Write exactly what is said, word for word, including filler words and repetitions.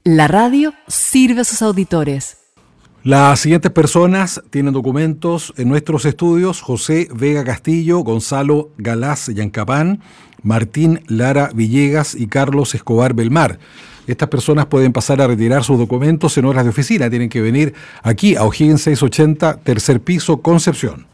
La radio sirve a sus auditores. Las siguientes personas tienen documentos en nuestros estudios: José Vega Castillo, Gonzalo Galás Yancapán, Martín Lara Villegas y Carlos Escobar Belmar. Estas personas pueden pasar a retirar sus documentos en horas de oficina. Tienen que venir aquí a O'Higgins seiscientos ochenta, tercer piso, Concepción.